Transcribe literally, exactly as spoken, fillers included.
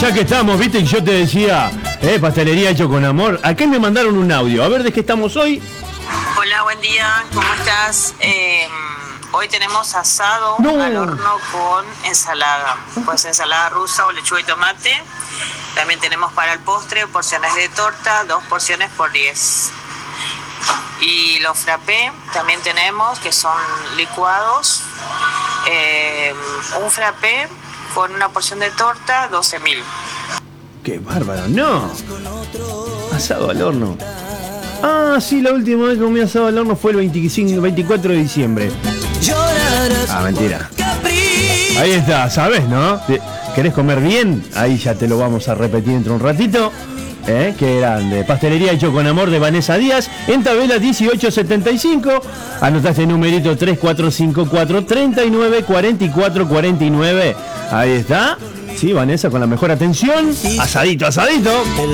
ya que estamos, viste, y yo te decía, eh, pastelería hecho con amor. Acá me mandaron un audio. A ver, ¿de qué estamos hoy? Hola, buen día, ¿cómo estás? Eh, hoy tenemos asado No. al horno con ensalada. Pues ensalada rusa o lechuga y tomate. También tenemos para el postre porciones de torta, dos porciones por diez. Y los frappé también tenemos, que son licuados. Eh, un frappé con una porción de torta, doce mil. Qué bárbaro, no. Asado al horno. Ah, sí, la última vez que comí asado al horno fue el veinticinco, veinticuatro de diciembre. Ah, mentira. Ahí está, ¿sabes, no? ¿Querés comer bien? Ahí ya te lo vamos a repetir dentro de un ratito. ¿Eh? Qué grande. Pastelería hecho con amor de Vanessa Díaz. En tabela dieciocho setenta y cinco. Anotaste el numerito tres cuatro cinco cuatro, treinta y nueve, cuarenta y cuatro, cuarenta y nueve. Ahí está. Sí, Vanessa, con la mejor atención. Asadito, asadito.